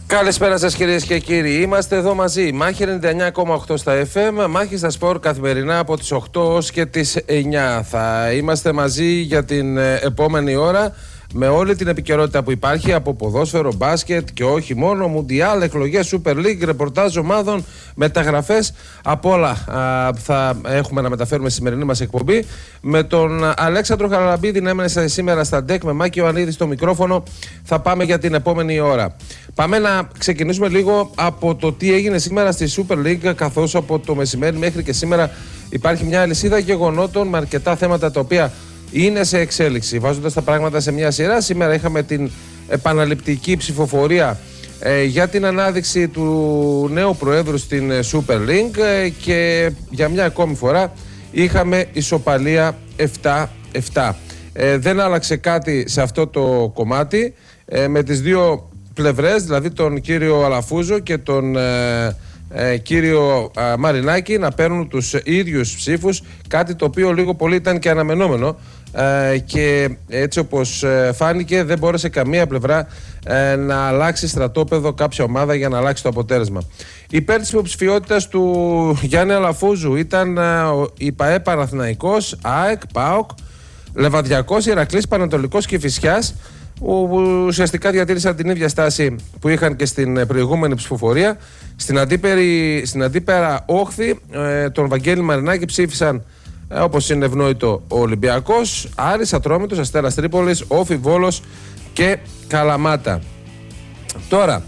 Καλησπέρα σας κυρίες και κύριοι. Είμαστε εδώ μαζί. Μάχη 99,8 στα FM, μάχη στα σπορ καθημερινά από τις 8 ως και τις 9. Θα είμαστε μαζί για την επόμενη ώρα με όλη την επικαιρότητα που υπάρχει από ποδόσφαιρο, μπάσκετ και όχι μόνο, μουντιάλ, εκλογές, Super League, ρεπορτάζ ομάδων, μεταγραφές, από όλα θα έχουμε να μεταφέρουμε στη σημερινή μας εκπομπή. Με τον Αλέξανδρο Χαραλαμπίδη να έμενε σήμερα στα ντεκ, με Μάκη Ιωαννίδη στο μικρόφωνο, θα πάμε για την επόμενη ώρα. Πάμε να ξεκινήσουμε λίγο από το τι έγινε σήμερα στη Super League, καθώς από το μεσημέρι μέχρι και σήμερα υπάρχει μια αλυσίδα γεγονότων με αρκετά θέματα τα οποία είναι σε εξέλιξη. Βάζοντας τα πράγματα σε μια σειρά, σήμερα είχαμε την επαναληπτική ψηφοφορία για την ανάδειξη του νέου Προέδρου στην Super League και για μια ακόμη φορά είχαμε ισοπαλία 7-7. Δεν άλλαξε κάτι σε αυτό το κομμάτι, με τις δύο πλευρές, δηλαδή τον κύριο Αλαφούζο και τον κύριο Μαρινάκη, να παίρνουν τους ίδιους ψήφους, κάτι το οποίο λίγο πολύ ήταν και αναμενόμενο και έτσι όπως φάνηκε δεν μπόρεσε καμία πλευρά να αλλάξει στρατόπεδο κάποια ομάδα για να αλλάξει το αποτέλεσμα. Υπέρ της υποψηφιότητας του Γιάννη Αλαφούζου ήταν η ΠΑΕ Παναθηναϊκός, ΑΕΚ, ΠΑΟΚ, Λεβαδιακός, Ηρακλής, Πανατολικός και Φυσιάς, που ουσιαστικά διατήρησαν την ίδια στάση που είχαν και στην προηγούμενη ψηφοφορία. Στην αντίπερα όχθη, τον Βαγγέλη Μαρινάκη ψήφισαν, όπως είναι ευνόητο, ο Ολυμπιακός, Άρης, Ατρόμητος, Αστέρας Τρίπολης, Όφι, Βόλος και Καλαμάτα. Τώρα,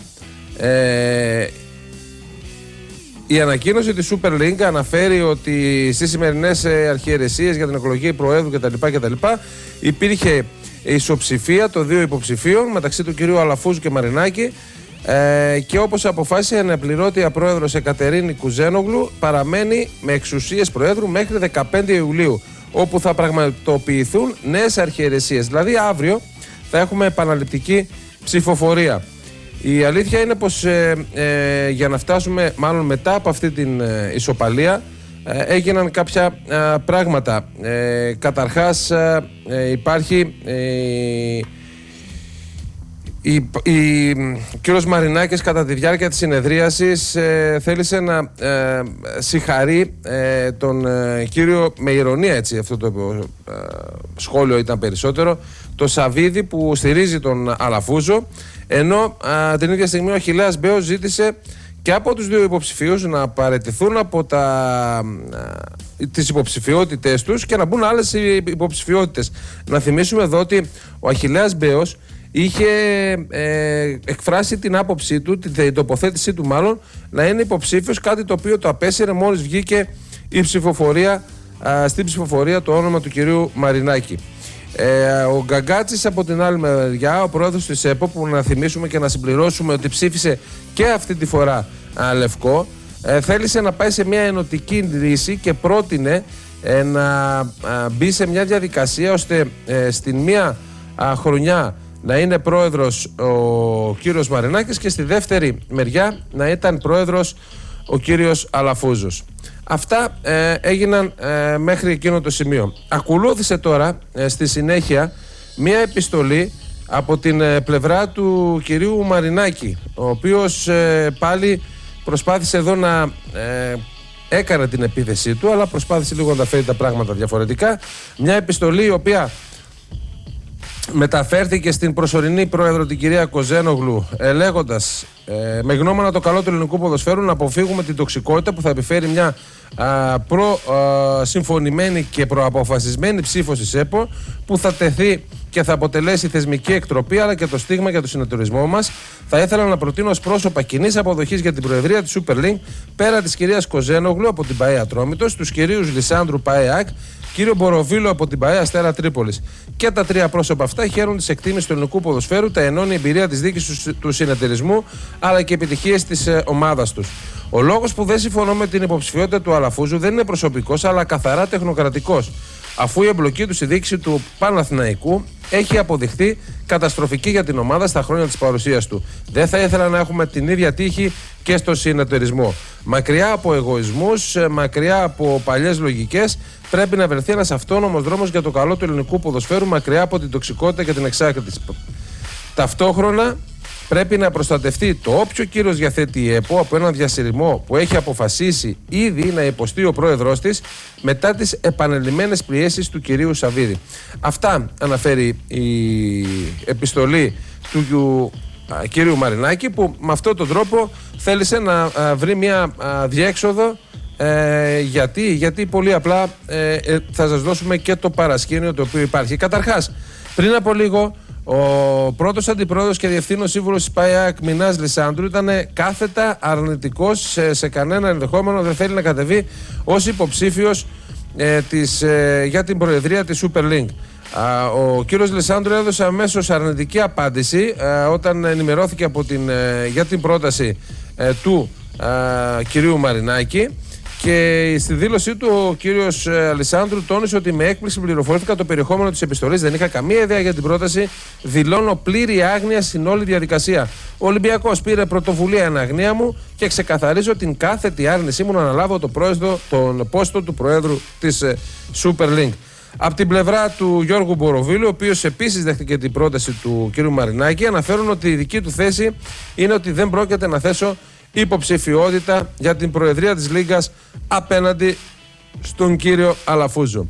η ανακοίνωση της Super League αναφέρει ότι στις σημερινές αρχιερεσίες για την εκλογή Προέδρου κτλ. Υπήρχε ισοψηφία των δύο υποψηφίων μεταξύ του κυρίου Αλαφούζου και Μαρινάκη, και όπως αποφάσισε η αναπληρώτρια πρόεδρος Εκατερίνη Κουζένογλου, παραμένει με εξουσίες Προέδρου μέχρι 15 Ιουλίου, όπου θα πραγματοποιηθούν νέες αρχιερεσίες. Δηλαδή αύριο θα έχουμε επαναληπτική ψηφοφορία. Η αλήθεια είναι πως για να φτάσουμε, μάλλον μετά από αυτή την ισοπαλία, έγιναν κάποια πράγματα. Καταρχάς υπάρχει ο κύριος Μαρινάκης κατά τη διάρκεια της συνεδρίασης θέλησε να συγχαρεί τον κύριο, με ηρωνία έτσι, αυτό το σχόλιο ήταν περισσότερο, το Σαββίδη που στηρίζει τον Αλαφούζο, ενώ την ίδια στιγμή ο Αχιλλέας Μπέος ζήτησε και από τους δύο υποψηφίους να παραιτηθούν από τις υποψηφιότητες τους και να μπουν άλλες υποψηφιότητες. Να θυμίσουμε εδώ ότι ο Αχιλλέας Μπέος είχε εκφράσει την άποψή του, την τοποθέτησή του μάλλον, να είναι υποψήφιος, κάτι το οποίο το απέσυρε μόλις βγήκε η ψηφοφορία, στην ψηφοφορία το όνομα του κυρίου Μαρινάκη. Ο Γκαγκάτσης από την άλλη μεριά, ο πρόεδρος της ΕΠΟ, που να θυμίσουμε και να συμπληρώσουμε ότι ψήφισε και αυτή τη φορά λευκό, θέλησε να πάει σε μια ενωτική λύση και πρότεινε να μπει σε μια διαδικασία ώστε στην μία χρονιά να είναι πρόεδρος ο κύριος Μαρινάκης και στη δεύτερη μεριά να ήταν πρόεδρος ο κύριος Αλαφούζος. Αυτά έγιναν μέχρι εκείνο το σημείο. Ακολούθησε τώρα στη συνέχεια μία επιστολή από την πλευρά του κυρίου Μαρινάκη, ο οποίος πάλι προσπάθησε εδώ να έκανε την επίθεσή του, αλλά προσπάθησε λίγο να τα φέρει τα πράγματα διαφορετικά. Μια επιστολή η οποία μεταφέρθηκε στην προσωρινή πρόεδρο την κυρία Κουζένογλου, λέγοντας με γνώμονα το καλό του ελληνικού ποδοσφαίρου να αποφύγουμε την τοξικότητα που θα επιφέρει μια συμφωνημένη και προαποφασισμένη ψήφο της ΕΠΟ, που θα τεθεί και θα αποτελέσει θεσμική εκτροπή αλλά και το στίγμα για τον συνεταιρισμό μας. Θα ήθελα να προτείνω ως πρόσωπα κοινής αποδοχής για την προεδρία της Super League, πέρα της κυρίας Κουζένογλου από την ΠΑΕ Ατρόμητος, τους κυρίους Λισάνδρου ΠΑΕ ΑΕΚ, κύριο Μποροβίλο από την ΠΑΕ Αστέρα Τρίπολης. Και τα τρία πρόσωπα αυτά χαίρουν της εκτίμησης του ελληνικού ποδοσφαίρου, τα ενώνει η εμπειρία της δίκης του συνεταιρισμού αλλά και επιτυχίες της ομάδας τους. Ο λόγος που δεν συμφωνώ με την υποψηφιότητα του Αλαφούζου δεν είναι προσωπικός αλλά καθαρά τεχνοκρατικός, αφού η εμπλοκή του στη διοίκηση του Παναθηναϊκού έχει αποδειχθεί καταστροφική για την ομάδα στα χρόνια της παρουσίας του. Δεν θα ήθελα να έχουμε την ίδια τύχη και στο συνεταιρισμό. Μακριά από εγωισμούς, μακριά από παλιές λογικές, πρέπει να βρεθεί ένας αυτόνομος δρόμος για το καλό του ελληνικού ποδοσφαίρου, μακριά από την τοξικότητα και την εξάκριση. Ταυτόχρονα πρέπει να προστατευτεί το όποιο κύρος διαθέτει η ΕΠΟ από έναν διασυρμό που έχει αποφασίσει ήδη να υποστεί ο πρόεδρος της μετά τις επανελειμμένες πιέσεις του κυρίου Σαββίδη. Αυτά αναφέρει η επιστολή του κύριου Μαρινάκη, που με αυτόν τον τρόπο θέλησε να βρει μια διέξοδο. Γιατί πολύ απλά θα σας δώσουμε και το παρασκήνιο το οποίο υπάρχει. Καταρχάς, πριν από λίγο ο πρώτος αντιπρόεδρος και διευθύνων σύμβουλος της ΠΑΕΑΚ Μινάς Λισάνδρου ήταν κάθετα αρνητικός σε κανένα ενδεχόμενο, δεν θέλει να κατεβεί ως υποψήφιος για την προεδρία της Super League. Ο κύριος Λισάνδρου έδωσε αμέσως αρνητική απάντηση όταν ενημερώθηκε για την πρόταση του κυρίου Μαρινάκη, και στη δήλωσή του ο κύριος Αλισάνδρου τόνισε ότι με έκπληξη πληροφορήθηκα το περιεχόμενο της επιστολής, δεν είχα καμία ιδέα για την πρόταση, δηλώνω πλήρη άγνοια στην όλη διαδικασία. Ο Ολυμπιακός πήρε πρωτοβουλία εν αγνία μου και ξεκαθαρίζω την κάθετη άρνησή μου να αναλάβω τον πόστο του Προέδρου της Super League. Από την πλευρά του Γιώργου Μποροβίλου, ο οποίος επίσης δέχτηκε την πρόταση του κ. Μαρινάκη, αναφέρουν ότι η δική του θέση είναι ότι δεν πρόκειται να θέσω υποψηφιότητα για την Προεδρία της Λίγκας απέναντι στον κύριο Αλαφούζο.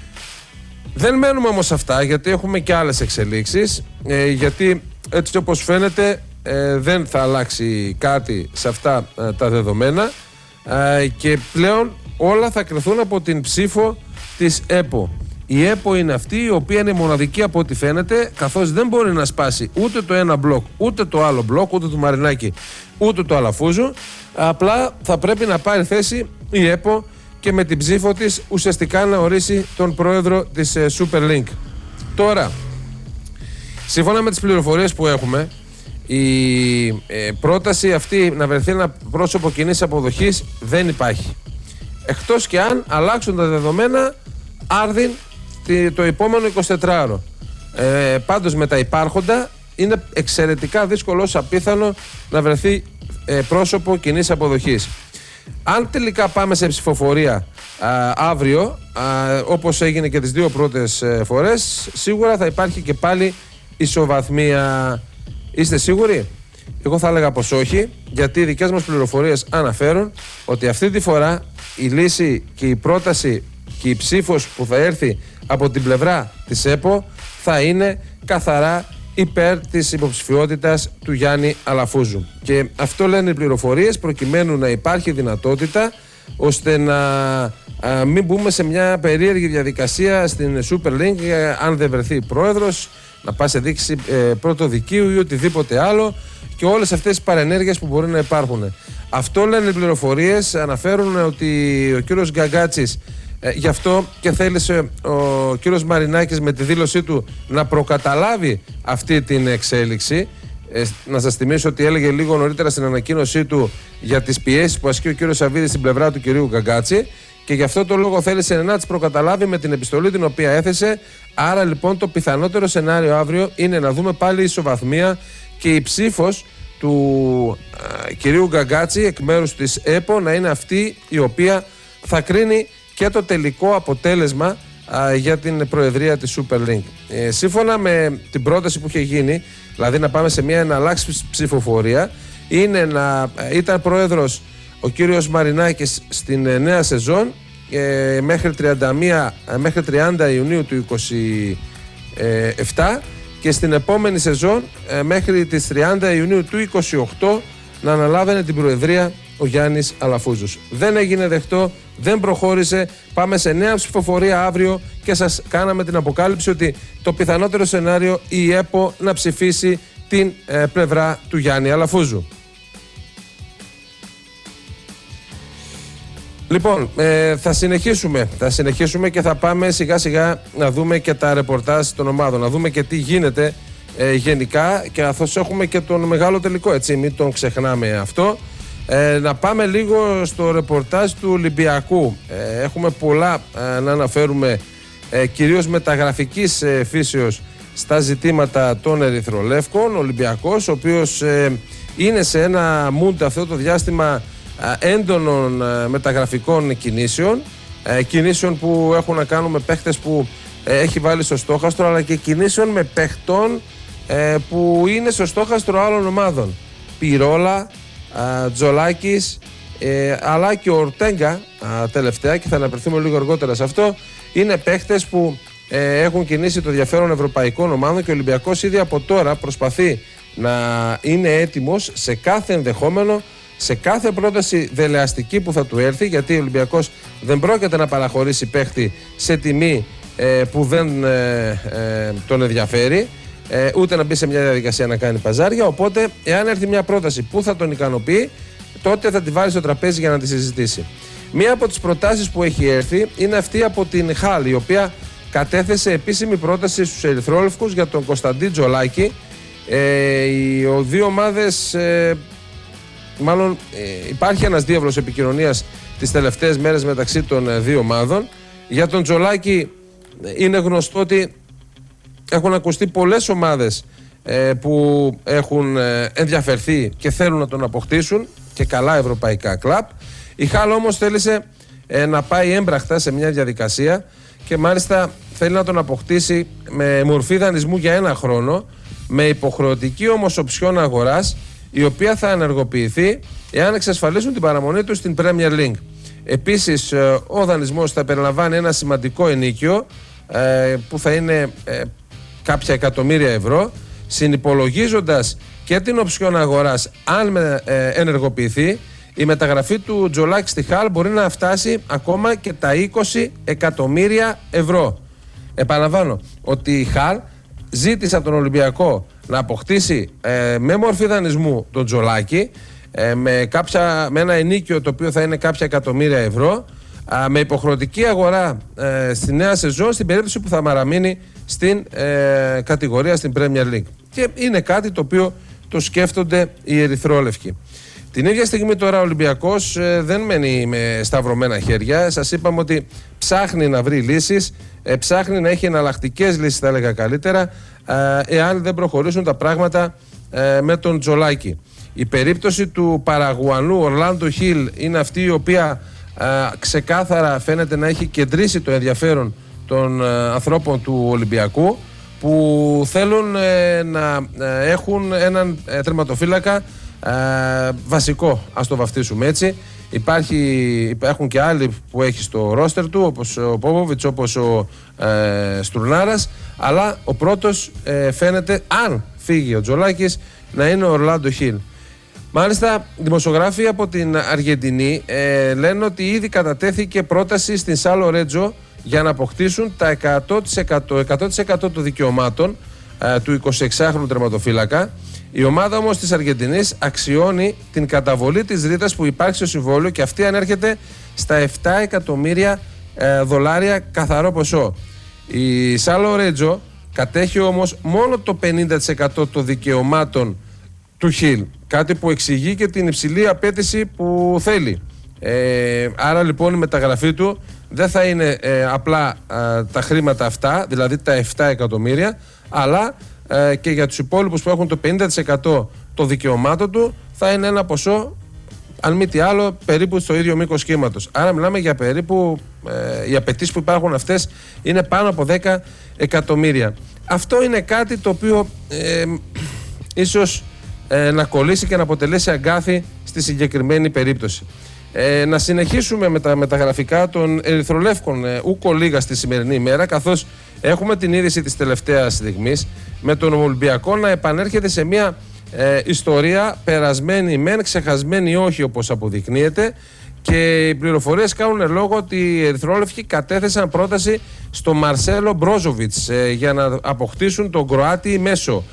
Δεν μένουμε όμως αυτά, γιατί έχουμε και άλλες εξελίξεις, γιατί έτσι όπως φαίνεται δεν θα αλλάξει κάτι σε αυτά τα δεδομένα, και πλέον όλα θα κρυθούν από την ψήφο της ΕΠΟ. Η ΕΠΟ είναι αυτή η οποία είναι μοναδική από ό,τι φαίνεται, καθώς δεν μπορεί να σπάσει ούτε το ένα μπλοκ, ούτε το άλλο μπλοκ, ούτε του Μαρινάκη, ούτε του Αλαφούζου. Απλά θα πρέπει να πάρει θέση η ΕΠΟ και με την ψήφο της ουσιαστικά να ορίσει τον πρόεδρο της Super League. Τώρα, σύμφωνα με τις πληροφορίες που έχουμε, η πρόταση αυτή να βρεθεί ένα πρόσωπο κοινής αποδοχής δεν υπάρχει. Εκτός και αν αλλάξουν τα δεδομένα άρδιν το επόμενο 24ωρο. Πάντως με τα υπάρχοντα είναι εξαιρετικά δύσκολο, απίθανο να βρεθεί πρόσωπο κοινής αποδοχής. Αν τελικά πάμε σε ψηφοφορία αύριο, όπως έγινε και τις δύο πρώτες φορές, σίγουρα θα υπάρχει και πάλι ισοβαθμία. Είστε σίγουροι? Εγώ θα έλεγα πως όχι, γιατί οι δικές μας πληροφορίες αναφέρουν ότι αυτή τη φορά η λύση και η πρόταση και η ψήφος που θα έρθει από την πλευρά της ΕΠΟ θα είναι καθαρά υπέρ της υποψηφιότητας του Γιάννη Αλαφούζου. Και αυτό λένε οι πληροφορίες, προκειμένου να υπάρχει δυνατότητα ώστε να μην μπούμε σε μια περίεργη διαδικασία στην Super League, αν δεν βρεθεί πρόεδρος, να πάει σε δίκηση πρωτοδικείου ή οτιδήποτε άλλο, και όλες αυτές τις παρενέργειες που μπορεί να υπάρχουν. Αυτό λένε οι πληροφορίες, αναφέρουν ότι ο κύριος Γκαγκάτσης γι' αυτό και θέλησε ο κύριος Μαρινάκης με τη δήλωσή του να προκαταλάβει αυτή την εξέλιξη. Να σας θυμίσω ότι έλεγε λίγο νωρίτερα στην ανακοίνωσή του για τις πιέσεις που ασκεί ο κύριος Σαββίδης στην πλευρά του κυρίου Γκαγκάτση, και γι' αυτό το λόγο θέλησε να τις προκαταλάβει με την επιστολή την οποία έθεσε. Άρα λοιπόν το πιθανότερο σενάριο αύριο είναι να δούμε πάλι ισοβαθμία και η ψήφος του κυρίου Γκαγκάτση εκ μέρους της ΕΠΟ να είναι αυτή η οποία θα κρίνει και το τελικό αποτέλεσμα για την προεδρία της Super League. Σύμφωνα με την πρόταση που είχε γίνει, δηλαδή να πάμε σε μια εναλλάξη ψηφοφορία, είναι να ήταν πρόεδρος ο κύριος Μαρινάκης στην νέα σεζόν μέχρι 30 Ιουνίου του 2027, και στην επόμενη σεζόν μέχρι τις 30 Ιουνίου του 2028 να αναλάβαινε την προεδρία ο Γιάννης Αλαφούζος. Δεν έγινε δεκτό, δεν προχώρησε. Πάμε σε νέα ψηφοφορία αύριο και σας κάναμε την αποκάλυψη ότι το πιθανότερο σενάριο η ΕΠΟ να ψηφίσει την πλευρά του Γιάννη Αλαφούζου. Λοιπόν, θα συνεχίσουμε και θα πάμε σιγά σιγά να δούμε και τα ρεπορτάζ των ομάδων, να δούμε και τι γίνεται γενικά, και καθώς έχουμε και τον μεγάλο τελικό, έτσι, μην τον ξεχνάμε αυτό. Να πάμε λίγο στο ρεπορτάζ του Ολυμπιακού. Έχουμε πολλά να αναφέρουμε, κυρίως μεταγραφικής φύσεως στα ζητήματα των ερυθρολεύκων. Ο Ολυμπιακός, ο οποίος είναι σε ένα mood αυτό το διάστημα έντονων μεταγραφικών κινήσεων που έχουν να κάνουν με παίχτες που έχει βάλει στο στόχαστρο, αλλά και κινήσεων με παιχτών που είναι στο στόχαστρο άλλων ομάδων. Πυρόλα, Τζολάκης, αλλά και ο Ορτέγκα τελευταία, και θα αναπερθούμε λίγο αργότερα σε αυτό. Είναι παίχτες που έχουν κινήσει το ενδιαφέρον ευρωπαϊκών ομάδων, και ο Ολυμπιακός ήδη από τώρα προσπαθεί να είναι έτοιμος σε κάθε ενδεχόμενο, σε κάθε πρόταση δελεαστική που θα του έρθει, γιατί ο Ολυμπιακός δεν πρόκειται να παραχωρήσει παίχτη σε τιμή που δεν τον ενδιαφέρει, ούτε να μπει σε μια διαδικασία να κάνει παζάρια. Οπότε, εάν έρθει μια πρόταση που θα τον ικανοποιεί, τότε θα τη βάλει στο τραπέζι για να τη συζητήσει. Μία από τις προτάσεις που έχει έρθει είναι αυτή από την Χάλ, η οποία κατέθεσε επίσημη πρόταση στους ερυθρόλευκους για τον Κωνσταντί Τζολάκη. Οι δύο ομάδες, μάλλον υπάρχει ένας διάβλος επικοινωνίας τις τελευταίες μέρες μεταξύ των δύο ομάδων. Για τον Τζολάκη είναι γνωστό ότι έχουν ακουστεί πολλές ομάδες που έχουν ενδιαφερθεί και θέλουν να τον αποκτήσουν, και καλά ευρωπαϊκά κλαμπ. Η Χάλ όμως θέλησε να πάει έμπραχτα σε μια διαδικασία, και μάλιστα θέλει να τον αποκτήσει με μορφή δανεισμού για 1 χρόνο, με υποχρεωτική όμως οψιόν αγοράς, η οποία θα ενεργοποιηθεί εάν εξασφαλίσουν την παραμονή του στην Premier League. Επίσης, ο δανεισμός θα περιλαμβάνει ένα σημαντικό ενίκιο που θα είναι κάποια εκατομμύρια ευρώ, συνυπολογίζοντας και την οψιόν αγοράς. Αν ενεργοποιηθεί, η μεταγραφή του Τζολάκη στη Χάλ μπορεί να φτάσει ακόμα και τα 20 εκατομμύρια ευρώ. Επαναλαμβάνω ότι η Χάλ ζήτησε από τον Ολυμπιακό να αποκτήσει με μορφή δανεισμού τον Τζολάκη, με ένα ενίκιο το οποίο θα είναι κάποια εκατομμύρια ευρώ, με υποχρεωτική αγορά στη νέα σεζόν, στην περίπτωση που θα παραμείνει στην κατηγορία, στην Premier League. Και είναι κάτι το οποίο το σκέφτονται οι ερυθρόλευκοι. Την ίδια στιγμή τώρα ο Ολυμπιακός δεν μένει με σταυρωμένα χέρια. Σας είπαμε ότι ψάχνει να βρει λύσεις, ψάχνει να έχει εναλλακτικές λύσεις, θα έλεγα καλύτερα, εάν δεν προχωρήσουν τα πράγματα με τον Τζολάκη. Η περίπτωση του Παραγουανού Ορλάντο Χιλ είναι αυτή η οποία ξεκάθαρα φαίνεται να έχει κεντρήσει το ενδιαφέρον των ανθρώπων του Ολυμπιακού, που θέλουν να έχουν έναν τερματοφύλακα βασικό, ας το βαφτίσουμε έτσι. Υπάρχουν και άλλοι που έχει στο ρόστερ του, όπως ο Πόποβιτς, όπως ο Στουρνάρας, αλλά ο πρώτος φαίνεται, αν φύγει ο Τζολάκης, να είναι ο Ορλάντο Χιλ. Μάλιστα, δημοσιογράφοι από την Αργεντινή λένε ότι ήδη κατατέθηκε πρόταση στην Σαν Λορέντζο για να αποκτήσουν τα 100% των δικαιωμάτων του 26χρονου τερματοφύλακα. Η ομάδα όμως της Αργεντινής αξιώνει την καταβολή της ρήτας που υπάρχει στο συμβόλαιο, και αυτή ανέρχεται στα 7 εκατομμύρια δολάρια καθαρό ποσό. Η Σαν Λορέντζο κατέχει όμως μόνο το 50% των δικαιωμάτων του Χιλ, κάτι που εξηγεί και την υψηλή απέτηση που θέλει. Άρα λοιπόν η μεταγραφή του δεν θα είναι απλά τα χρήματα αυτά, δηλαδή τα 7 εκατομμύρια, αλλά και για τους υπόλοιπους που έχουν το 50% των δικαιωμάτων του θα είναι ένα ποσό, αν μη τι άλλο, περίπου στο ίδιο μήκος κύματος. Άρα μιλάμε για περίπου, οι απαιτήσεις που υπάρχουν αυτές είναι πάνω από 10 εκατομμύρια. Αυτό είναι κάτι το οποίο ίσως να κολλήσει και να αποτελέσει αγκάθι στη συγκεκριμένη περίπτωση. Να συνεχίσουμε με τα μεταγραφικά των ερυθρολεύκων ούκο λίγα στη σημερινή ημέρα, καθώς έχουμε την είδηση της τελευταίας στιγμής με τον Ολυμπιακό να επανέρχεται σε μια ιστορία περασμένη μεν, ξεχασμένη όχι, όπως αποδεικνύεται, και οι πληροφορίες κάνουν λόγο ότι οι ερυθρόλευκοι κατέθεσαν πρόταση στο Μαρσέλο Μπρόζοβιτς για να αποκτήσουν τον Κροάτι μέσο.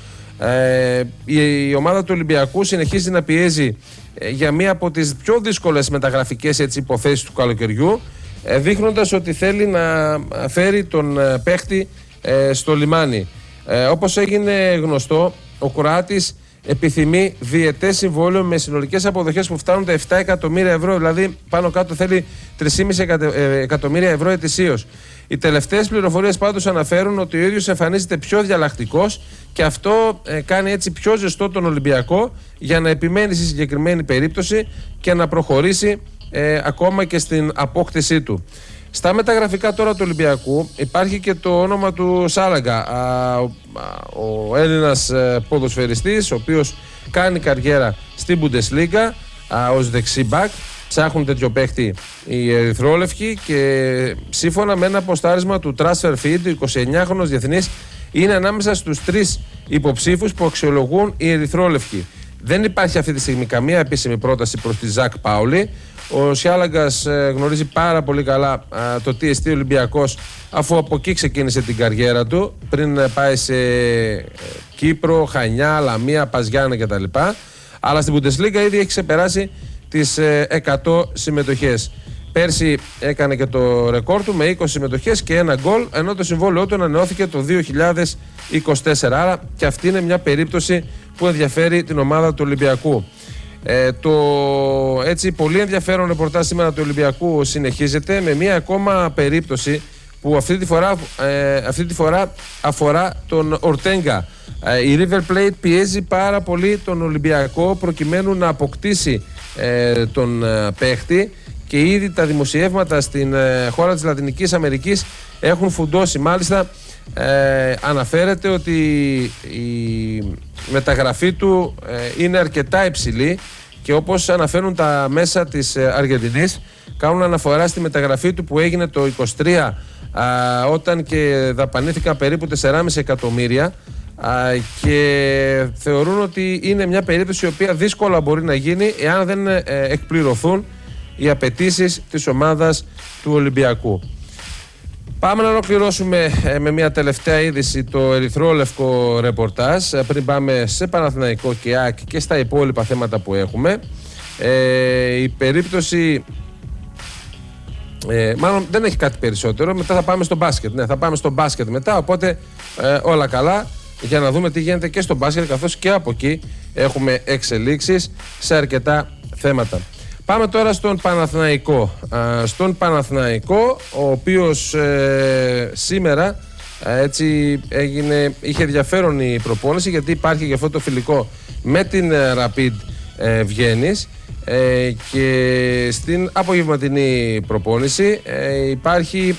Η ομάδα του Ολυμπιακού συνεχίζει να πιέζει για μία από τις πιο δύσκολες μεταγραφικές υποθέσεις του καλοκαιριού, δείχνοντας ότι θέλει να φέρει τον παίχτη στο λιμάνι. Όπως έγινε γνωστό, ο Κροάτης επιθυμεί διετές συμβόλαιο με συνολικές αποδοχές που φτάνουν τα 7 εκατομμύρια ευρώ, δηλαδή πάνω κάτω θέλει 3,5 εκατομμύρια ευρώ ετησίως. Οι τελευταίες πληροφορίες πάντως αναφέρουν ότι ο ίδιος εμφανίζεται πιο διαλλακτικός, και αυτό κάνει έτσι πιο ζεστό τον Ολυμπιακό για να επιμένει στη συγκεκριμένη περίπτωση και να προχωρήσει ακόμα και στην απόκτησή του. Στα μεταγραφικά τώρα του Ολυμπιακού υπάρχει και το όνομα του Σάλαγκα, ο Έλληνας ποδοσφαιριστής, ο οποίος κάνει καριέρα στην Bundesliga ως δεξί μπακ. Ψάχνουν τέτοιο παίχτη οι ερυθρόλευκοι και σύμφωνα με ένα ποστάρισμα του Transfer Feed, ο 29χρονος διεθνής είναι ανάμεσα στους 3 υποψήφους που αξιολογούν οι ερυθρόλευκοι. Δεν υπάρχει αυτή τη στιγμή καμία επίσημη πρόταση προς τη Ζακ Πάουλη. Ο Σιάλαγκας γνωρίζει πάρα πολύ καλά το τι εστί Ολυμπιακός, αφού από εκεί ξεκίνησε την καριέρα του, πριν πάει σε Κύπρο, Χανιά, Λαμία, Παζιάννα κτλ. Αλλά στην Bundesliga ήδη έχει ξεπεράσει τις 100 συμμετοχές. Πέρσι έκανε και το ρεκόρ του με 20 συμμετοχές και 1 γκολ, ενώ το συμβόλαιό του ανανεώθηκε το 2024. Άρα και αυτή είναι μια περίπτωση που ενδιαφέρει την ομάδα του Ολυμπιακού. Το έτσι πολύ ενδιαφέρον ρεπορτάζ σήμερα του Ολυμπιακού συνεχίζεται με μια ακόμα περίπτωση που αυτή τη φορά αφορά τον Ορτέγκα. Η River Plate πιέζει πάρα πολύ τον Ολυμπιακό προκειμένου να αποκτήσει τον παίχτη και ήδη τα δημοσιεύματα στην χώρα της Λατινικής Αμερικής έχουν φουντώσει. Μάλιστα αναφέρεται ότι η μεταγραφή του είναι αρκετά υψηλή και όπως αναφέρουν τα μέσα της Αργεντινής, κάνουν αναφορά στη μεταγραφή του που έγινε το 23 όταν και δαπανήθηκαν περίπου 4,5 εκατομμύρια και θεωρούν ότι είναι μια περίπτωση η οποία δύσκολα μπορεί να γίνει εάν δεν εκπληρωθούν οι απαιτήσεις της ομάδας του Ολυμπιακού. Πάμε να ολοκληρώσουμε με μια τελευταία είδηση το ερυθρόλευκο ρεπορτάζ πριν πάμε σε Παναθηναϊκό και ΑΕΚ και στα υπόλοιπα θέματα που έχουμε. Η περίπτωση μάλλον δεν έχει κάτι περισσότερο. Μετά θα πάμε στο μπάσκετ. Ναι, θα πάμε στο μπάσκετ μετά, οπότε όλα καλά για να δούμε τι γίνεται και στο μπάσκετ, καθώς και από εκεί έχουμε εξελίξεις σε αρκετά θέματα. Πάμε τώρα στον Παναθηναϊκό. Στον Παναθηναϊκό, ο οποίος σήμερα έτσι είχε ενδιαφέρον η προπόνηση, γιατί υπάρχει και αυτό το φιλικό με την Rapid Βιέννης και στην απογευματινή προπόνηση υπάρχει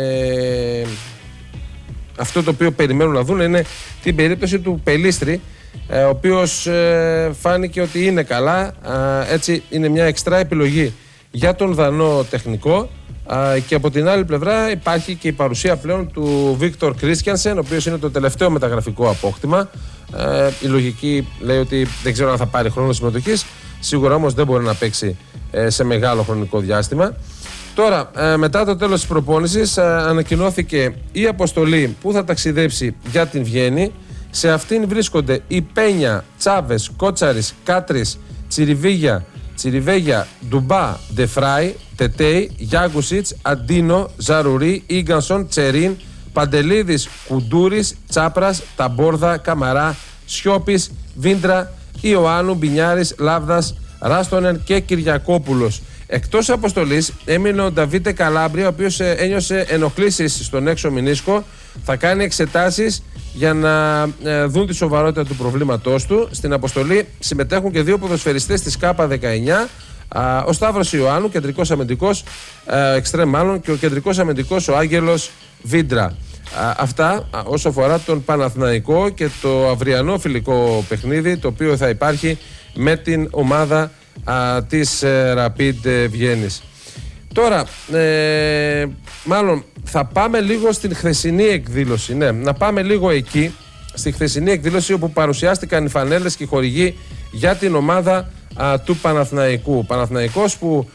αυτό το οποίο περιμένουν να δουν είναι την περίπτωση του Πελίστρη, ο οποίος φάνηκε ότι είναι καλά, έτσι είναι μια εξτρά επιλογή για τον Δανό τεχνικό, και από την άλλη πλευρά υπάρχει και η παρουσία πλέον του Βίκτορ Κρίστιανσεν, ο οποίος είναι το τελευταίο μεταγραφικό απόκτημα. Η λογική λέει ότι δεν ξέρω αν θα πάρει χρόνο συμμετοχής, σίγουρα όμως δεν μπορεί να παίξει σε μεγάλο χρονικό διάστημα. Τώρα, μετά το τέλος της προπόνησης, ανακοινώθηκε η αποστολή που θα ταξιδέψει για την Βιέννη. Σε αυτήν βρίσκονται η Πένια, Τσάβες, Κότσαρης, Κάτρης, Τσιριβέγια, Ντουμπά, Ντεφράι, Τετέι, Γιάγκουσιτς, Αντίνο, Ζαρουρί, Ίγκανσον, Τσερίν, Παντελίδης, Κουντούρης, Τσάπρας, Ταμπόρδα, Καμαρά, Σιώπης, Βίντρα, Ιωάννου, Μπινιάρης, Λάβδας, Ράστονεν και Κυριακόπουλος. Εκτός αποστολής έμεινε ο Νταβίτε Καλάμπρια, ο οποίος ένιωσε ενοχλήσεις στον έξω μηνίσκο. Θα κάνει εξετάσεις για να δουν τη σοβαρότητα του προβλήματός του. Στην αποστολή συμμετέχουν και 2 ποδοσφαιριστές της ΚΑΠΑ19, ο Σταύρος Ιωάννου, κεντρικός αμυντικός, εξτρέμ μάλλον, και ο κεντρικός αμυντικός ο Άγγελος Βίντρα. Αυτά όσο αφορά τον Παναθηναϊκό και το αυριανό φιλικό παιχνίδι, το οποίο θα υπάρχει με την ομάδα της Rapid Βιέννης. Τώρα, μάλλον θα πάμε λίγο στην χθεσινή εκδήλωση. Ναι, να πάμε λίγο εκεί, στη χθεσινή εκδήλωση όπου παρουσιάστηκαν οι φανέλες και οι χορηγοί για την ομάδα του Παναθηναϊκού. Ο Παναθηναϊκός που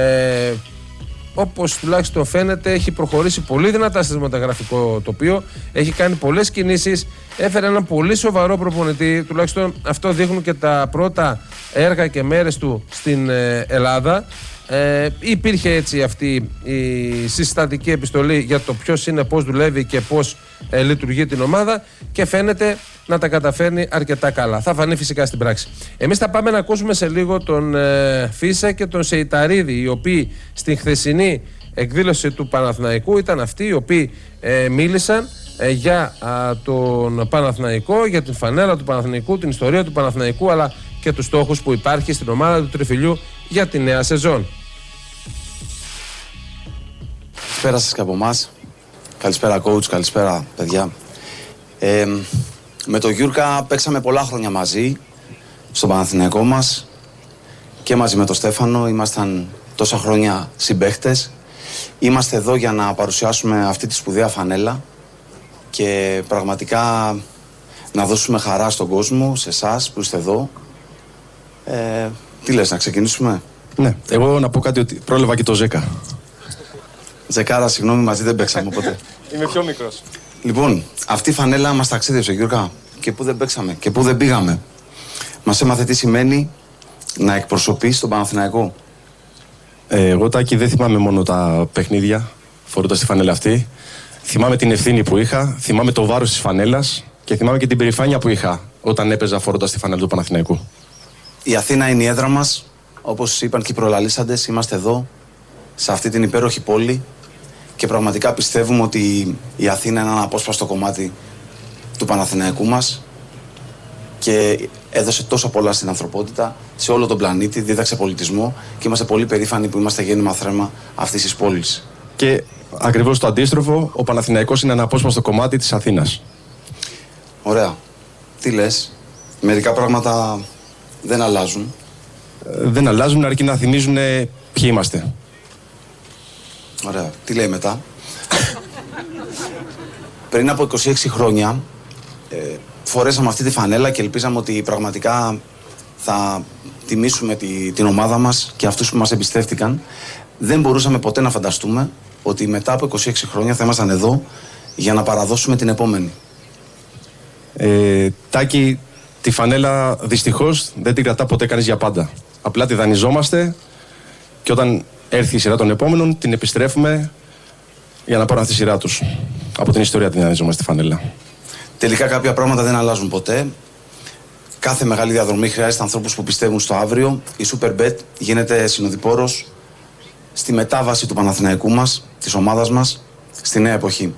όπως τουλάχιστον φαίνεται έχει προχωρήσει πολύ δυνατά στο μεταγραφικό τοπίο, έχει κάνει πολλές κινήσεις, έφερε έναν πολύ σοβαρό προπονητή, τουλάχιστον αυτό δείχνουν και τα πρώτα έργα και μέρες του στην Ελλάδα. Υπήρχε έτσι αυτή η συστατική επιστολή για το ποιος είναι, πώς δουλεύει και πώς λειτουργεί την ομάδα και φαίνεται να τα καταφέρνει αρκετά καλά. Θα φανεί φυσικά στην πράξη. Εμείς θα πάμε να ακούσουμε σε λίγο τον Φίσα και τον Σεϊταρίδη, οι οποίοι στην χθεσινή εκδήλωση του Παναθηναϊκού ήταν αυτοί οι οποίοι μίλησαν για τον Παναθηναϊκό, για την φανέλα του Παναθηναϊκού, την ιστορία του Παναθηναϊκού, αλλά και τους στόχους που υπάρχει στην ομάδα του Τριφυλιού για τη νέα σεζόν. Καλησπέρα σας και από εμάς. Καλησπέρα coach, καλησπέρα παιδιά. Με τον Γιούρκα παίξαμε πολλά χρόνια μαζί στον Παναθηναϊκό μας και μαζί με τον Στέφανο. Ήμασταν τόσα χρόνια συμπαίχτες. Είμαστε εδώ για να παρουσιάσουμε αυτή τη σπουδαία φανέλα και πραγματικά να δώσουμε χαρά στον κόσμο, σε εσάς που είστε εδώ. Τι λες, να ξεκινήσουμε? Ναι, εγώ να πω κάτι, ότι πρόλαβα και το Ζέκα. Ζεκάρα, συγγνώμη, μαζί δεν παίξαμε οπότε. Είμαι πιο μικρός. Λοιπόν, αυτή η φανέλα μας ταξίδευσε, Γιώργα. Και πού δεν παίξαμε και πού δεν πήγαμε. Μας έμαθε τι σημαίνει να εκπροσωπείς τον Παναθηναϊκό. Εγώ, Τάκη, δεν θυμάμαι μόνο τα παιχνίδια φορώντας τη φανέλα αυτή. Θυμάμαι την ευθύνη που είχα, θυμάμαι το βάρος της φανέλας και θυμάμαι και την περηφάνεια που είχα όταν έπαιζα φορώντας τη φανέλα του Παναθηναϊκού. Η Αθήνα είναι η έδρα μας. Όπως είπαν και οι προλαλήσαντες, είμαστε εδώ, σε αυτή την υπέροχη πόλη. Και πραγματικά πιστεύουμε ότι η Αθήνα είναι ένα απόσπαστο κομμάτι του Παναθηναϊκού μας και έδωσε τόσο πολλά στην ανθρωπότητα, σε όλο τον πλανήτη, δίδαξε πολιτισμό και είμαστε πολύ περήφανοι που είμαστε γέννημα θρέμα αυτής της πόλης. Και ακριβώς το αντίστροφο, ο Παναθηναϊκός είναι ένα απόσπαστο κομμάτι της Αθήνας. Ωραία. Τι λες, μερικά πράγματα δεν αλλάζουν. Δεν αλλάζουν, αρκεί να θυμίζουν ποιοι είμαστε. Ωραία. Τι λέει μετά? Πριν από 26 χρόνια φορέσαμε αυτή τη φανέλα και ελπίζαμε ότι πραγματικά θα τιμήσουμε την ομάδα μας και αυτούς που μας εμπιστεύτηκαν. Δεν μπορούσαμε ποτέ να φανταστούμε ότι μετά από 26 χρόνια θα ήμασταν εδώ για να παραδώσουμε την επόμενη. Τάκη, τη φανέλα δυστυχώς δεν την κρατά ποτέ κανείς για πάντα. Απλά τη δανειζόμαστε και όταν έρθει η σειρά των επόμενων την επιστρέφουμε για να πάρουν αυτή τη σειρά τους. Από την ιστορία την δανειζόμαστε τη φανέλα. Τελικά κάποια πράγματα δεν αλλάζουν ποτέ. Κάθε μεγάλη διαδρομή χρειάζεται ανθρώπους που πιστεύουν στο αύριο. Η Superbet γίνεται συνοδοιπόρος στη μετάβαση του Παναθηναϊκού μας, της ομάδας μας, στη νέα εποχή.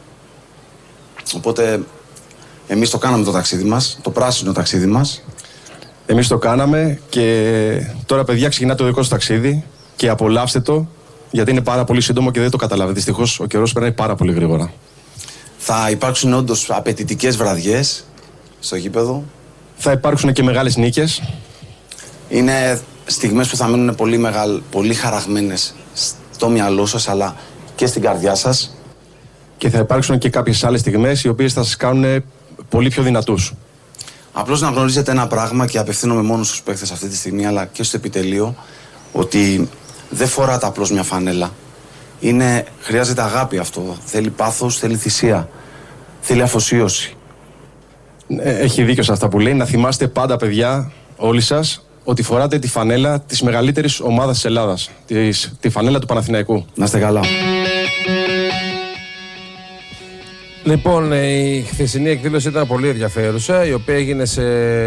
Οπότε εμείς το κάναμε το ταξίδι μας, το πράσινο ταξίδι μας. Εμείς το κάναμε και τώρα, παιδιά, ξεκινά το δικό σας ταξίδι και απολαύστε το, γιατί είναι πάρα πολύ σύντομο και δεν το καταλάβετε. Δυστυχώς ο καιρός περνάει πάρα πολύ γρήγορα. Θα υπάρξουν όντως απαιτητικές βραδιές στο γήπεδο. Θα υπάρξουν και μεγάλες νίκες. Είναι στιγμές που θα μείνουν πολύ χαραγμένες στο μυαλό σας αλλά και στην καρδιά σας. Και θα υπάρξουν και κάποιες άλλες στιγμές οι οποίες θα σας κάνουν πολύ πιο δυνατούς. Απλώς να γνωρίζετε ένα πράγμα και απευθύνομαι μόνο στους παίκτες αυτή τη στιγμή αλλά και στο επιτελείο, ότι δεν φοράτε απλώς μια φανέλα. Χρειάζεται αγάπη αυτό. Θέλει πάθος, θέλει θυσία. Θέλει αφοσίωση. Έχει δίκιο σε αυτά που λέει. Να θυμάστε πάντα, παιδιά, όλοι σας, ότι φοράτε τη φανέλα της μεγαλύτερης ομάδας της Ελλάδας. Τη φανέλα του Παναθηναϊκού. Να είστε καλά. Λοιπόν, η χθεσινή εκδήλωση ήταν πολύ ενδιαφέρουσα, η οποία έγινε σε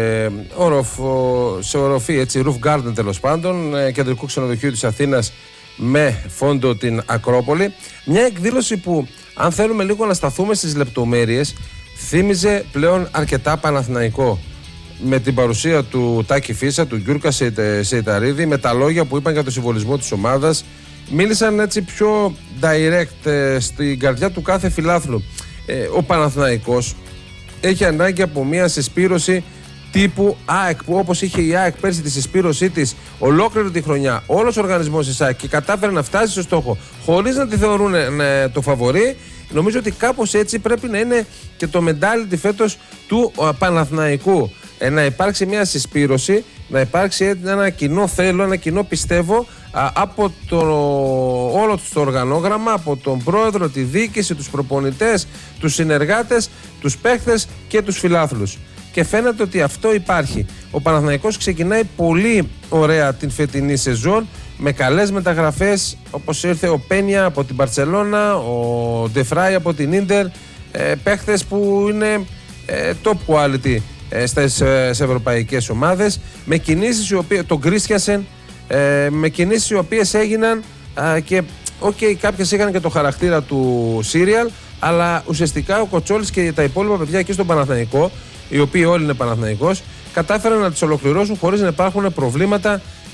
οροφή, έτσι, roof garden τέλος πάντων, κεντρικού ξενοδοχείου της Αθήνας με φόντο την Ακρόπολη. Μια εκδήλωση που, αν θέλουμε λίγο να σταθούμε στις λεπτομέρειες, θύμιζε πλέον αρκετά Παναθηναϊκό. Με την παρουσία του Τάκη Φίσα, του Γιούρκα Σεϊταρίδη, με τα λόγια που είπαν για το συμβολισμό της ομάδας, μίλησαν έτσι πιο direct στην καρδιά του κάθε φιλάθλου. Ο Παναθηναϊκός έχει ανάγκη από μια συσπήρωση τύπου ΑΕΚ, που όπως είχε η ΑΕΚ πέρσι τη συσπήρωσή της ολόκληρη τη χρονιά, όλος ο οργανισμός της ΑΕΚ, και κατάφερε να φτάσει στο στόχο χωρίς να τη θεωρούν το φαβορί. Νομίζω ότι κάπως έτσι πρέπει να είναι και το mentality φέτος του Παναθηναϊκού. Να υπάρξει μια συσπήρωση, να υπάρξει ένα κοινό θέλω, ένα κοινό πιστεύω από όλο το οργανόγραμμα, από τον πρόεδρο, τη διοίκηση, τους προπονητές, τους συνεργάτες, τους παίχτες και τους φιλάθλους. Και φαίνεται ότι αυτό υπάρχει. Ο Παναθηναϊκός ξεκινάει πολύ ωραία την φετινή σεζόν, με καλές μεταγραφές, όπως ήρθε ο Πένια από την Μπαρτσελώνα, ο Ντεφράι από την Ίντερ, παίχτες που είναι top quality στις ευρωπαϊκές ομάδες, με κινήσεις τον Κρίστιανσεν, με κινήσεις οι οποίες έγιναν και κάποιες είχαν και το χαρακτήρα του serial, αλλά ουσιαστικά ο Κοτσόλης και τα υπόλοιπα παιδιά εκεί στον Παναθηναϊκό, οι οποίοι όλοι είναι Παναθηναϊκός, κατάφεραν να τις ολοκληρώσουν χωρίς να υπάρχουν προβλήματα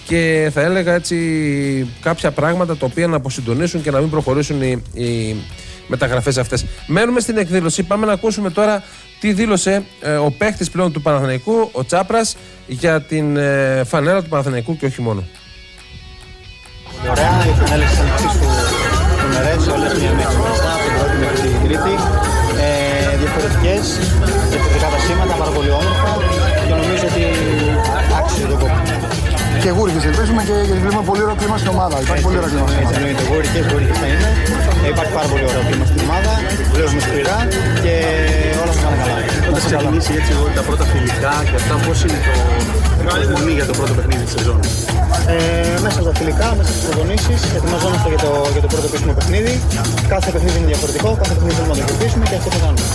και θα έλεγα έτσι κάποια πράγματα τα οποία να αποσυντονίσουν και να μην προχωρήσουν οι μεταγραφές αυτές. Μένουμε στην εκδήλωση. Πάμε να ακούσουμε τώρα τι δήλωσε ο παίχτης πλέον του Παναθηναϊκού, ο Τσάπρας, για την φανέλα του Παναθηναϊκού και όχι μόνο. Ωραία, οι φανέλες της ανοιχτής του Μερές, όλες μία με ξεχωριστά, από την πρώτη μέχρι την τρίτη. Διαφορετικές, διαφορετικά τα σήματα, πάρα πολύ όμορφα και νομίζω ότι άξιζε το κόπο. Και γούρικες ελπίζουμε και γιατί βλέπουμε πολύ ωραίο κλίμα στην ομάδα. Υπάρχει πολύ ωραίο κλίμα στην ομάδα. Εννοείται, γούρικες θα είναι. Υπάρχει πάρα πολύ ωραίο κλίμα στην ομάδα. Δουλεύουμε σκληρά και όλα θα πάνε καλά. Θα ξεκινήσει έτσι τα πρώτα φιλικά και αυτά, πώς είναι το αιμονή για το πρώτο παιχνίδι της σεζόν? Μέσα στα φιλικά, μέσα στις προπονήσεις, ετοιμαζόμαστε για το πρώτο επίσημο παιχνίδι. Κάθε παιχνίδι είναι διαφορετικό, κάθε παιχνίδι θέλουμε να το κερδίσουμε και αυτό θα κάνουμε.